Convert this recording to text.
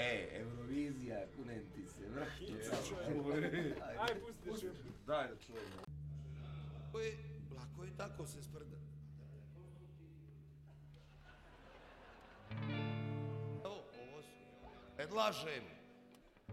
Eurovizija, kunem ti se, vrhtica. Aj, pusti. Daj da čujemo. Lako je tako se sprda. Evo, ovo su. Predlažem